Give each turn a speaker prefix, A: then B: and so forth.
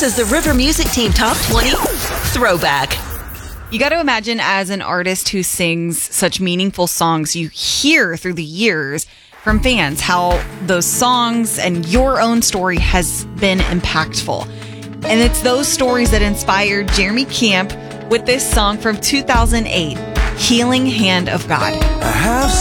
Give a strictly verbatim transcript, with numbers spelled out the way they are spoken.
A: This is the River Music Team Top twenty Throwback.
B: You got to imagine, as an artist who sings such meaningful songs, you hear through the years from fans how those songs and your own story has been impactful. And it's those stories that inspired Jeremy Camp with this song from two thousand eight, Healing Hand of God.
C: I have